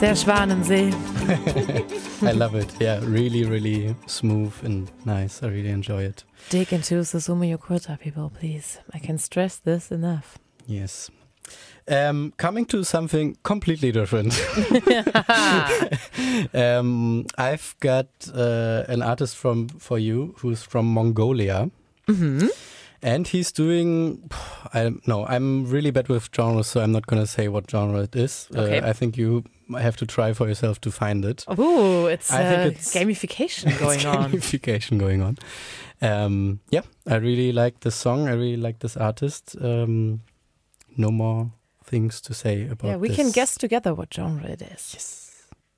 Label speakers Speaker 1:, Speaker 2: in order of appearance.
Speaker 1: Der Schwanensee.
Speaker 2: I love it. Yeah, really, really smooth and nice. I really enjoy it.
Speaker 1: Dig into Susumu Yokota, people, please. I can stress this enough.
Speaker 2: Yes. Coming to something completely different. I've got an artist for you who's from Mongolia.
Speaker 1: Mhm.
Speaker 2: And he's doing, I'm really bad with genres, so I'm not going to say what genre it is.
Speaker 1: Okay.
Speaker 2: I think you have to try for yourself to find it.
Speaker 1: Oh, it's
Speaker 2: it's
Speaker 1: gamification going on.
Speaker 2: Gamification going on. I really like this song. I really like this artist. No more things to say about this.
Speaker 1: Yeah, we can guess together what genre it is.
Speaker 2: Yes.